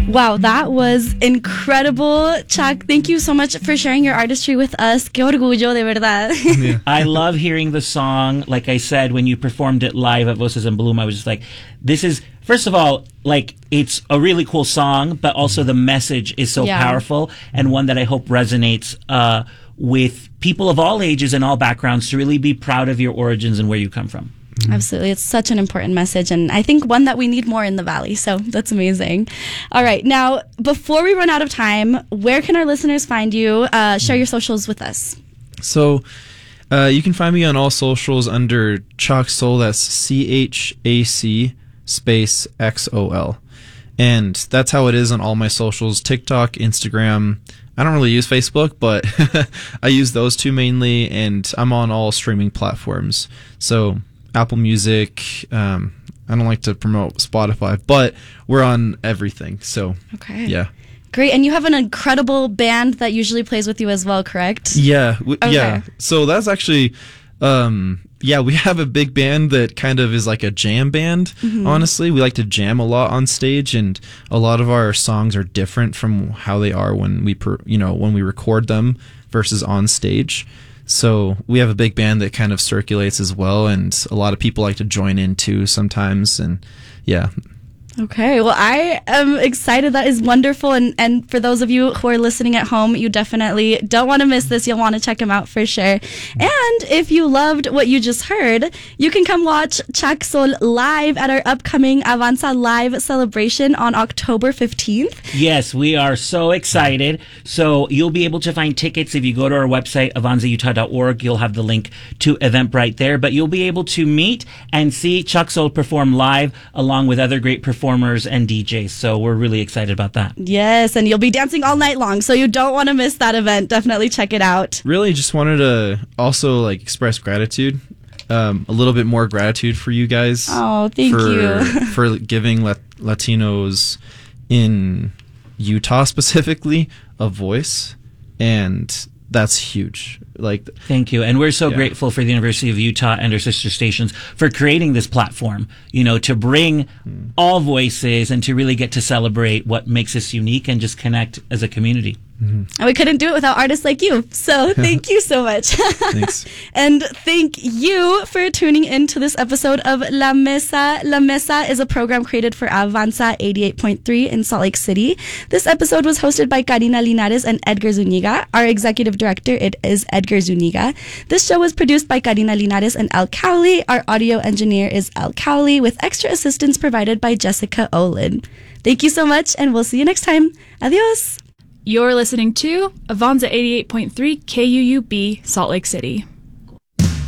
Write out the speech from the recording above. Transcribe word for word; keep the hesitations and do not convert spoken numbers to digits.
Wow, that was incredible. Chuck, thank you so much for sharing your artistry with us. Qué orgullo, de verdad. Yeah. I love hearing the song. Like I said, when you performed it live at Voces en Bloom, I was just like, this is, first of all, like, it's a really cool song, but also the message is so yeah. powerful, and one that I hope resonates uh, with people of all ages and all backgrounds to really be proud of your origins and where you come from. Mm-hmm. Absolutely. It's such an important message, and I think one that we need more in the Valley. So that's amazing. All right. Now, before we run out of time, where can our listeners find you? Uh, share your socials with us. So uh, you can find me on all socials under Chac Soul. That's C H A C space X O L. And that's how it is on all my socials, TikTok, Instagram. I don't really use Facebook, but I use those two mainly, and I'm on all streaming platforms. So Apple Music. Um, I don't like to promote Spotify, but we're on everything. So, okay. Yeah. Great. And you have an incredible band that usually plays with you as well, correct? Yeah. W- okay. Yeah. So that's actually, um, yeah, we have a big band that kind of is like a jam band, mm-hmm. honestly. We like to jam a lot on stage, and a lot of our songs are different from how they are when we, per, you know, when we record them versus on stage. So we have a big band that kind of circulates as well, and a lot of people like to join in too sometimes, and yeah. Okay, well, I am excited. That is wonderful. And, and for those of you who are listening at home, you definitely don't want to miss this. You'll want to check them out for sure. And if you loved what you just heard, you can come watch Chac Soul live at our upcoming Avanza Live celebration on October fifteenth. Yes, we are so excited. So you'll be able to find tickets if you go to our website, avanza utah dot org. You'll have the link to Eventbrite there. But you'll be able to meet and see Chac Soul perform live along with other great performers. performers and D Js, so we're really excited about that. Yes, and you'll be dancing all night long, so you don't want to miss that event. Definitely check it out. Really just wanted to also like express gratitude, um, a little bit more gratitude for you guys. Oh, thank for, you. for giving Lat- Latinos in Utah specifically a voice, and that's huge. Like, thank you. And we're so yeah. grateful for the University of Utah and our sister stations for creating this platform, you know, to bring mm. all voices and to really get to celebrate what makes us unique and just connect as a community. Mm-hmm. And we couldn't do it without artists like you. So thank you so much. Thanks. And thank you for tuning in to this episode of La Mesa. La Mesa is a program created for Avanza eighty-eight point three in Salt Lake City. This episode was hosted by Karina Linares and Edgar Zuniga. Our executive director it is Edgar Zuniga. This show was produced by Karina Linares and Al Cowley. Our audio engineer is Al Cowley, with extra assistance provided by Jessica Olin. Thank you so much, and we'll see you next time. Adios. You're listening to Avanza eighty-eight point three K U U B, Salt Lake City.